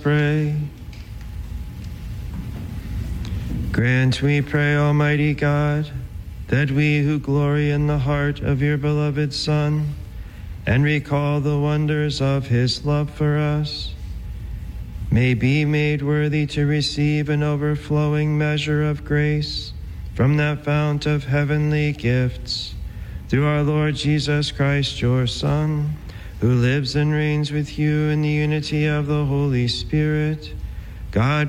Pray. Grant, we pray, Almighty God, that we who glory in the heart of your beloved Son and recall the wonders of his love for us, may be made worthy to receive an overflowing measure of grace from that fount of heavenly gifts, through our Lord Jesus Christ, your Son, who lives and reigns with you in the unity of the Holy Spirit, God